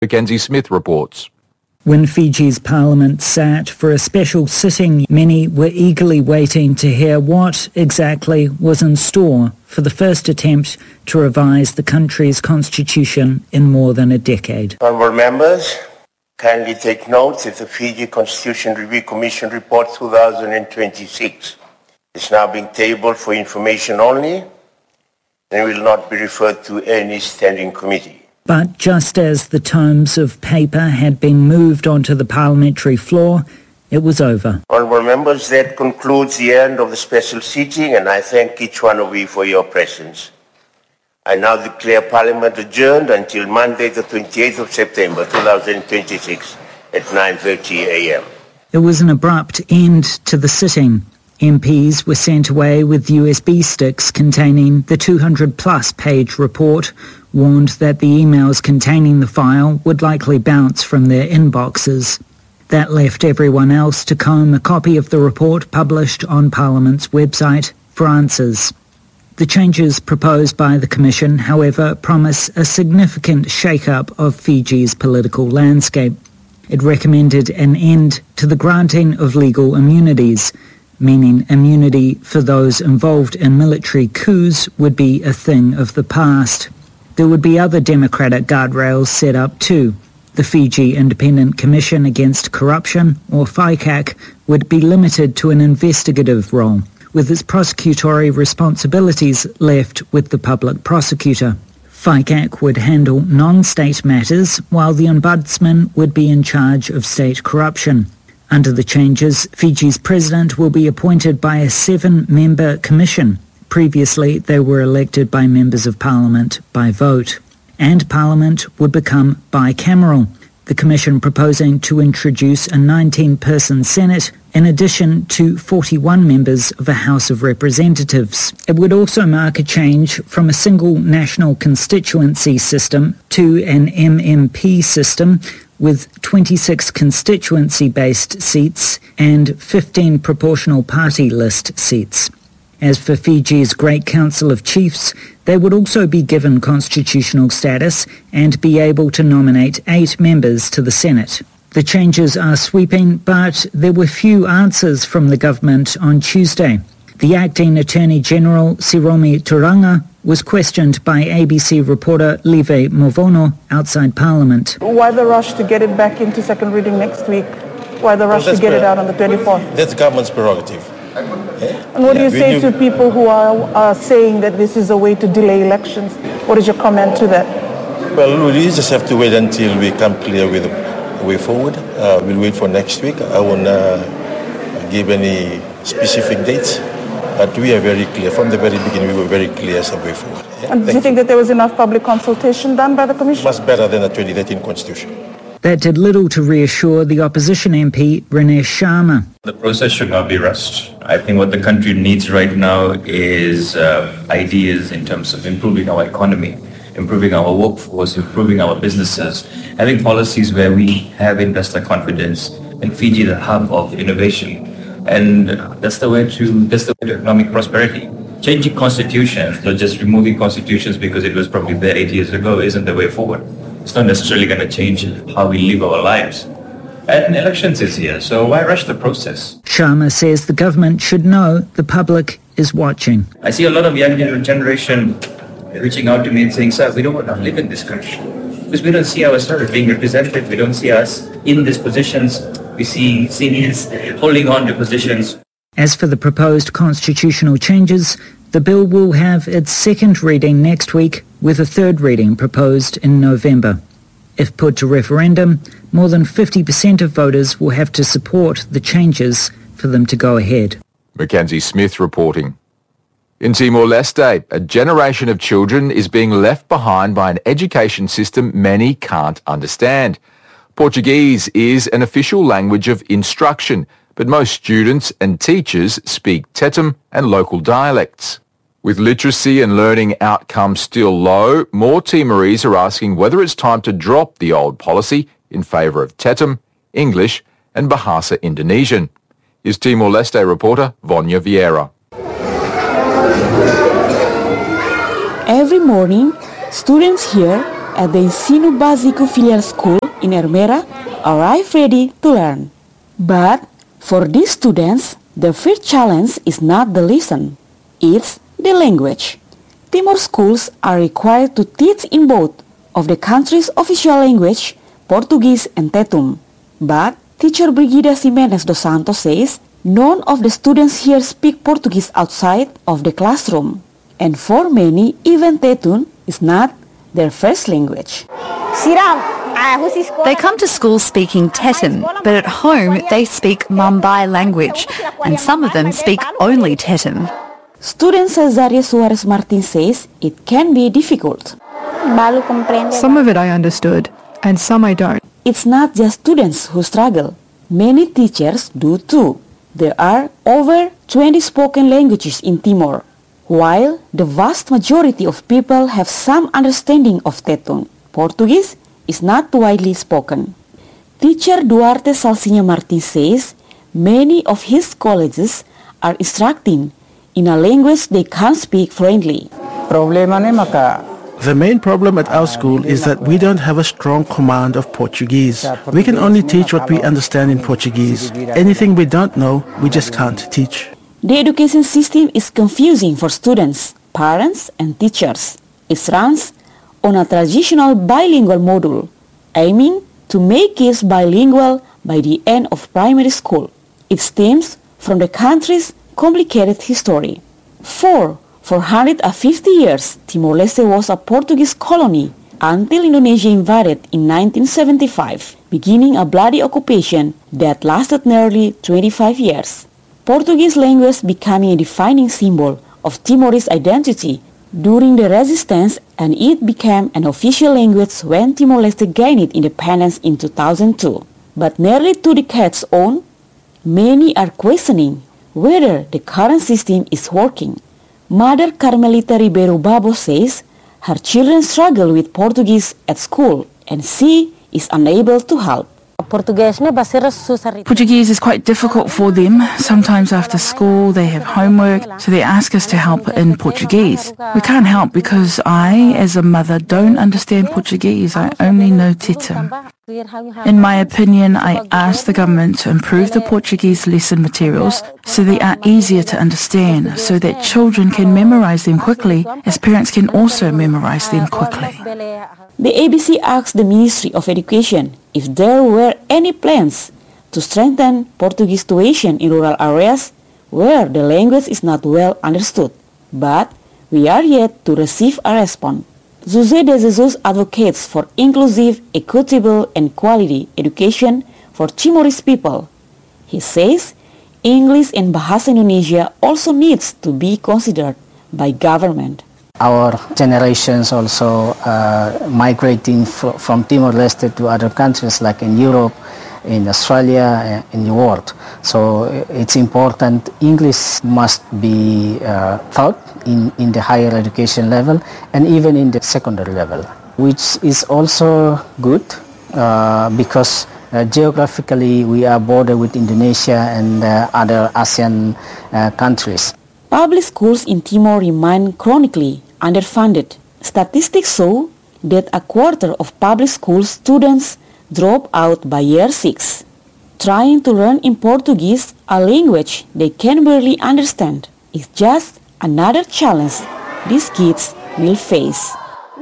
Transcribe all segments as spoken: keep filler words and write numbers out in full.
Mackenzie Smith reports. When Fiji's parliament sat for a special sitting, many were eagerly waiting to hear what exactly was in store for the first attempt to revise the country's constitution in more than a decade. Honourable members, kindly take note that the Fiji Constitution Review Commission Report twenty twenty-six is now being tabled for information only and will not be referred to any standing committee. But just as the tomes of paper had been moved onto the parliamentary floor, it was over. Honourable members, that concludes the end of the special sitting, and I thank each one of you for your presence. I now declare Parliament adjourned until Monday, the twenty-eighth of September twenty twenty-six at nine thirty a m It was an abrupt end to the sitting. M Ps were sent away with U S B sticks containing the two hundred plus page report, warned that the emails containing the file would likely bounce from their inboxes. That left everyone else to comb a copy of the report published on Parliament's website for answers. The changes proposed by the Commission, however, promise a significant shake-up of Fiji's political landscape. It recommended an end to the granting of legal immunities, meaning immunity for those involved in military coups would be a thing of the past. There would be other democratic guardrails set up too. The Fiji Independent Commission Against Corruption, or FICAC, would be limited to an investigative role, with its prosecutory responsibilities left with the public prosecutor. FICAC would handle non-state matters, while the Ombudsman would be in charge of state corruption. Under the changes, Fiji's president will be appointed by a seven-member commission. Previously, they were elected by members of Parliament by vote. And Parliament would become bicameral, the Commission proposing to introduce a nineteen-person Senate in addition to forty-one members of a House of Representatives. It would also mark a change from a single national constituency system to an M M P system with twenty-six constituency-based seats and fifteen proportional party list seats. As for Fiji's Great Council of Chiefs, they would also be given constitutional status and be able to nominate eight members to the Senate. The changes are sweeping, but there were few answers from the government on Tuesday. The acting Attorney General, Siromi Turanga, was questioned by A B C reporter Live Movono outside Parliament. Why the rush to get it back into second reading next week? Why the rush well, to get it out on the twenty-fourth? That's government's prerogative. And what yeah, do you say to people who are, are saying that this is a way to delay elections? What is your comment to that? Well, we just have to wait until we come clear with the way forward. Uh, we'll wait for next week. I won't uh, give any specific dates, but we are very clear. From the very beginning, we were very clear as a way forward. Yeah? And do you think that there was enough public consultation done by the Commission? Much better than the twenty thirteen Constitution. That did little to reassure the opposition M P, Ranesh Sharma. The process should not be rushed. I think what the country needs right now is uh, ideas in terms of improving our economy, improving our workforce, improving our businesses, having policies where we have investor confidence, and Fiji the hub of innovation. And that's the way to that's the way to economic prosperity. Changing constitutions, not just removing constitutions because it was probably there eight years ago, isn't the way forward. It's not necessarily going to change how we live our lives. And elections is here, so why rush the process? Sharma says the government should know the public is watching. I see a lot of young generation reaching out to me and saying, sir, we don't want to live in this country. Because we don't see ourselves being represented, we don't see us in these positions, we see seniors holding on to positions. As for the proposed constitutional changes, the bill will have its second reading next week, with a third reading proposed in November. If put to referendum, more than fifty percent of voters will have to support the changes for them to go ahead. Mackenzie Smith reporting. In Timor-Leste, a generation of children is being left behind by an education system many can't understand. Portuguese is an official language of instruction, but most students and teachers speak Tetum and local dialects. With literacy and learning outcomes still low, more Timorese are asking whether it's time to drop the old policy in favour of Tetum, English and Bahasa Indonesian. Here's Timor-Leste reporter Vonya Vieira. Every morning, students here at the Insinu Basiku Filial School in Ermera arrive ready to learn. But for these students, the first challenge is not the lesson, it's the language. Timor schools are required to teach in both of the country's official language, Portuguese and Tetum. But teacher Brigida Ximenez dos Santos says none of the students here speak Portuguese outside of the classroom. And for many, even Tetun is not their first language. They come to school speaking Tetum, but at home they speak Mumbai language, and some of them speak only Tetum. Student Cesaria Suarez Martin says it can be difficult. Some of it I understood, and some I don't. It's not just students who struggle. Many teachers do too. There are over twenty spoken languages in Timor, while the vast majority of people have some understanding of Tetun. Portuguese is not widely spoken. Teacher Duarte Salsinya Martin says many of his colleges are instructing in a language they can't speak fluently. The main problem at our school is that we don't have a strong command of Portuguese. We can only teach what we understand in Portuguese. Anything we don't know, we just can't teach. The education system is confusing for students, parents, and teachers. It runs on a traditional bilingual model, aiming to make kids bilingual by the end of primary school. It stems from the country's complicated history. For four hundred fifty years, Timor-Leste was a Portuguese colony until Indonesia invaded in nineteen seventy-five, beginning a bloody occupation that lasted nearly twenty-five years. Portuguese language becoming a defining symbol of Timorese identity during the resistance, and it became an official language when Timor-Leste gained independence in two thousand two. But nearly two decades on, many are questioning whether the current system is working. Mother Carmelita Ribeiro Babo says her children struggle with Portuguese at school and she is unable to help. Portuguese is quite difficult for them. Sometimes after school they have homework, so they ask us to help in Portuguese. We can't help because I, as a mother, don't understand Portuguese. I only know Tetum. In my opinion, I ask the government to improve the Portuguese lesson materials so they are easier to understand, so that children can memorize them quickly, as parents can also memorize them quickly. The A B C asked the Ministry of Education if there were any plans to strengthen Portuguese tuition in rural areas where the language is not well understood, but we are yet to receive a response. José de Jesus advocates for inclusive, equitable, and quality education for Timorese people. He says English and Bahasa Indonesia also needs to be considered by government. Our generations also uh, migrating fr- from Timor-Leste to other countries like in Europe, in Australia, in the world. So it's important English must be uh, taught in, in the higher education level and even in the secondary level, which is also good uh, because uh, geographically we are bordered with Indonesia and uh, other ASEAN uh, countries. Public schools in Timor remain chronically underfunded. Statistics show that a quarter of public school students drop out by year six. Trying to learn in Portuguese, a language they can barely understand, is just another challenge these kids will face.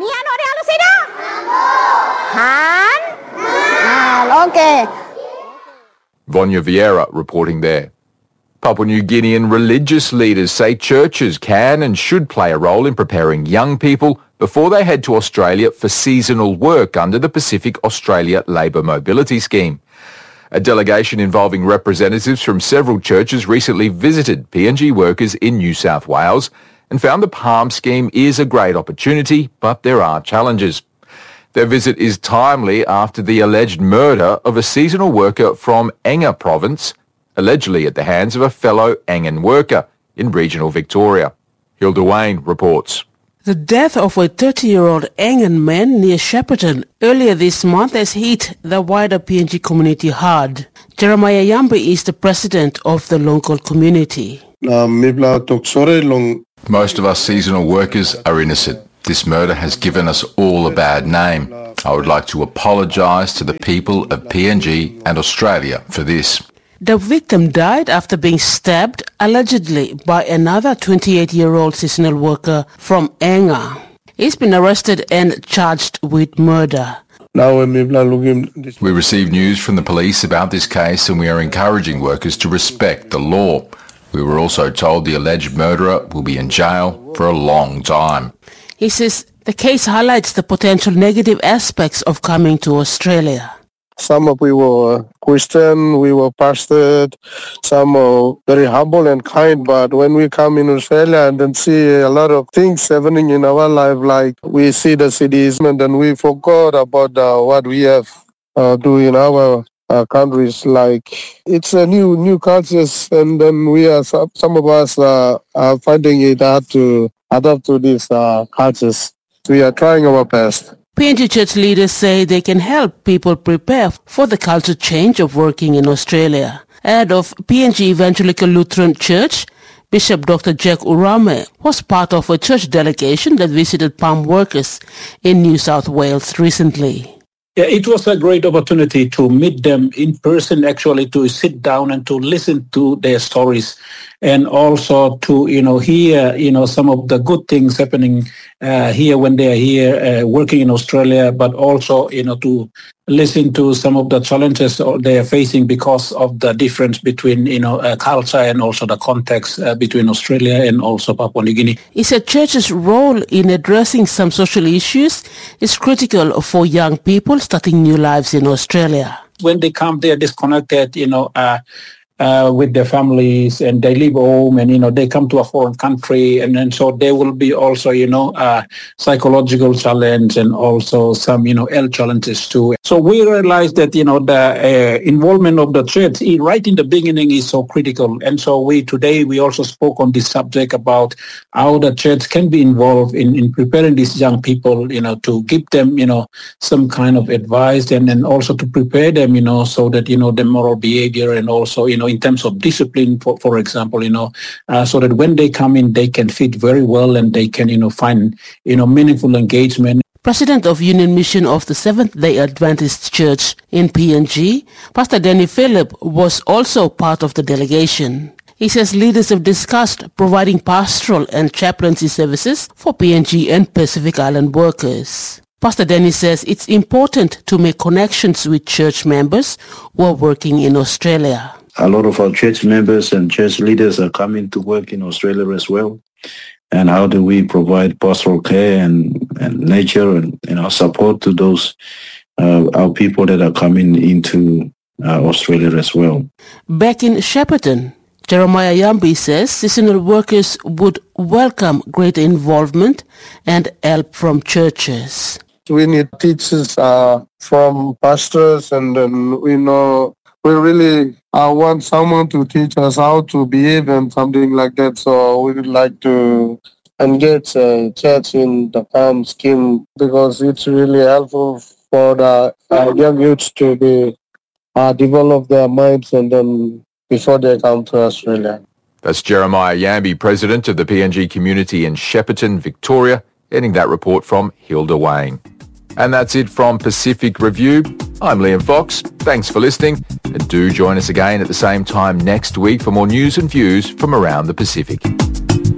Vonya Vieira reporting there. Papua New Guinean religious leaders say churches can and should play a role in preparing young people before they head to Australia for seasonal work under the Pacific Australia Labour Mobility Scheme. A delegation involving representatives from several churches recently visited P N G workers in New South Wales and found the PALM scheme is a great opportunity, but there are challenges. Their visit is timely after the alleged murder of a seasonal worker from Enga province, allegedly at the hands of a fellow Angan worker in regional Victoria. Hilda Wayne reports. The death of a thirty-year-old Angan man near Shepparton earlier this month has hit the wider P N G community hard. Jeremiah Yambe is the president of the local community. Most of us seasonal workers are innocent. This murder has given us all a bad name. I would like to apologise to the people of P N G and Australia for this. The victim died after being stabbed, allegedly, by another twenty-eight-year-old seasonal worker from Enga. He's been arrested and charged with murder. Now when people are looking... We received news from the police about this case and we are encouraging workers to respect the law. We were also told the alleged murderer will be in jail for a long time. He says the case highlights the potential negative aspects of coming to Australia. Some of we were Christian, we were pastored, some are very humble and kind, but when we come in Australia and then see a lot of things happening in our life, like we see the cities and then we forgot about uh, what we have uh, do in our uh, countries. Like it's a new new cultures, and then we are some, some of us uh, are finding it hard to adapt to these uh, cultures. We are trying our best. P N G church leaders say they can help people prepare for the culture change of working in Australia. Head of P N G Evangelical Lutheran Church, Bishop Doctor Jack Urame, was part of a church delegation that visited palm workers in New South Wales recently. Yeah, it was a great opportunity to meet them in person, actually, to sit down and to listen to their stories, and also to, you know, hear, you know, some of the good things happening uh, here when they are here uh, working in Australia, but also, you know, to listen to some of the challenges they are facing because of the difference between, you know, uh, culture and also the context uh, between Australia and also Papua New Guinea. He said church's role in addressing some social issues is critical for young people starting new lives in Australia. When they come, they are disconnected, you know, uh, Uh, with their families, and they leave home, and you know they come to a foreign country, and then so there will be also you know uh, psychological challenge and also some you know health challenges too. So we realize that you know the uh, involvement of the church right in the beginning is so critical, and so we today we also spoke on this subject about how the church can be involved in, in preparing these young people, you know, to give them you know some kind of advice, and then also to prepare them, you know, so that you know the moral behavior and also you know in terms of discipline, for, for example, you know, uh, so that when they come in, they can fit very well and they can, you know, find, you know, meaningful engagement. President of Union Mission of the Seventh-day Adventist Church in P N G, Pastor Danny Phillip, was also part of the delegation. He says leaders have discussed providing pastoral and chaplaincy services for P N G and Pacific Island workers. Pastor Danny says it's important to make connections with church members who are working in Australia. A lot of our church members and church leaders are coming to work in Australia as well. And how do we provide pastoral care and, and nature and you know, support to those uh, our people that are coming into uh, Australia as well. Back in Shepparton, Jeremiah Yambi says seasonal workers would welcome greater involvement and help from churches. We need teachers uh, from pastors, and then we know we really uh, want someone to teach us how to behave and something like that. So we would like to engage uh, church in the farm scheme because it's really helpful for the uh, young youths to be uh, develop their minds and then before they come to Australia. That's Jeremiah Yambi, President of the P N G community in Shepparton, Victoria, ending that report from Hilda Wayne. And that's it from Pacific Review. I'm Liam Fox. Thanks for listening, and do join us again at the same time next week for more news and views from around the Pacific.